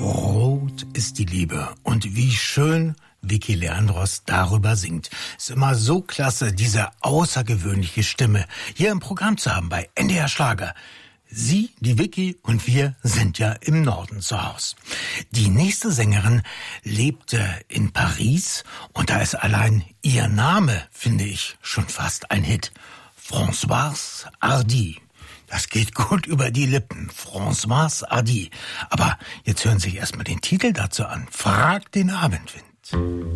Rot ist die Liebe. Und wie schön Vicky Leandros darüber singt. Ist immer so klasse, diese außergewöhnliche Stimme hier im Programm zu haben bei NDR Schlager. Sie, die Vicky und wir sind ja im Norden zu Hause. Die nächste Sängerin lebte in Paris und da ist allein ihr Name, finde ich, schon fast ein Hit. Françoise Hardy. Das geht gut über die Lippen. Françoise Hardy. Aber jetzt hören Sie sich erstmal den Titel dazu an. Frag den Abendwind.